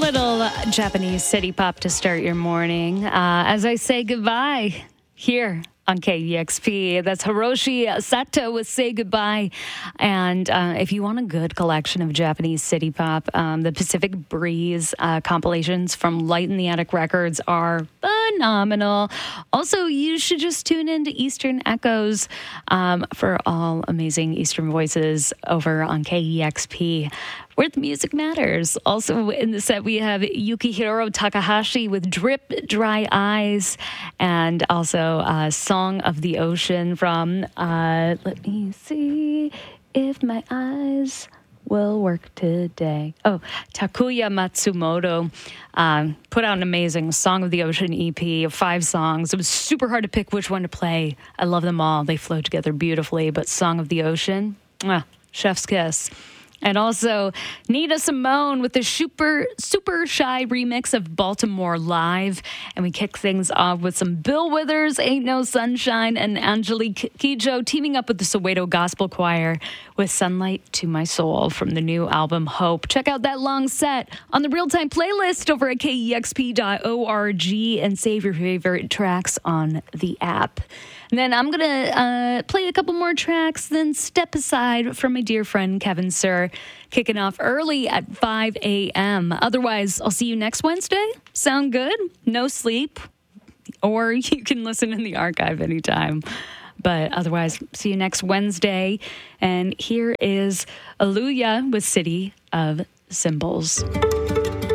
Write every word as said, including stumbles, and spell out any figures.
little Japanese city pop to start your morning. Uh, as I say goodbye here on K E X P. That's Hiroshi Sato with Say Goodbye. And uh, if you want a good collection of Japanese city pop, um, the Pacific Breeze uh, compilations from Light in the Attic Records are phenomenal. Also, you should just tune into Eastern Echoes um, for all amazing Eastern voices over on K E X P, where the music matters. Also in the set, we have Yukihiro Takahashi with Drip Dry Eyes, and also uh, Song of the Ocean from, uh, let me see if my eyes will work today. Oh, Takuya Matsumoto um, put out an amazing Song of the Ocean E P of five songs. It was super hard to pick which one to play. I love them all. They flow together beautifully, but Song of the Ocean, mwah, chef's kiss. And also Nina Simone with the super, super shy remix of Baltimore Live. And we kick things off with some Bill Withers, Ain't No Sunshine, and Angelique Kidjo teaming up with the Soweto Gospel Choir with Sunlight to My Soul from the new album Hope. Check out that long set on the Real-Time playlist over at K E X P dot org and save your favorite tracks on the app. And then I'm going to uh, play a couple more tracks, then step aside from my dear friend Kevin Sir, kicking off early at five a.m. Otherwise, I'll see you next Wednesday. Sound good? No sleep? Or you can listen in the archive anytime. But otherwise, see you next Wednesday. And here is Aluya with City of Symbols.